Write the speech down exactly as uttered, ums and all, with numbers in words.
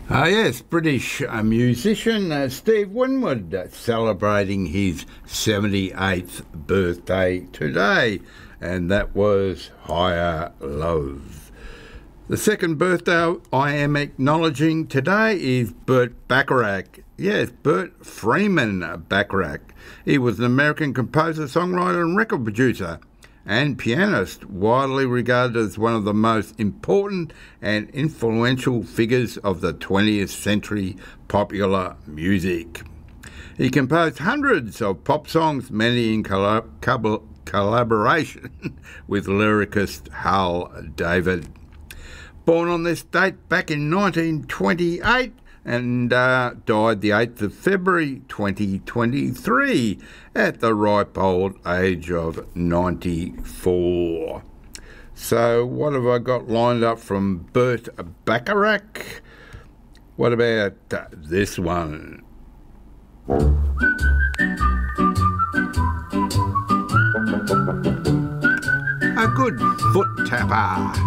Ah, yes, British uh, musician uh, Steve Winwood uh, celebrating his seventy-eighth birthday today, and that was Higher Love. The second birthday I am acknowledging today is Burt Bacharach. Yes, Burt Freeman Bacharach. He was an American composer, songwriter and record producer and pianist, widely regarded as one of the most important and influential figures of the twentieth century popular music. He composed hundreds of pop songs, many in collab- collaboration with lyricist Hal David. Born on this date back in nineteen twenty-eight, and uh, died the eighth of February twenty twenty-three at the ripe old age of ninety-four. So what have I got lined up from Burt Bacharach? What about uh, this one? A good foot tapper.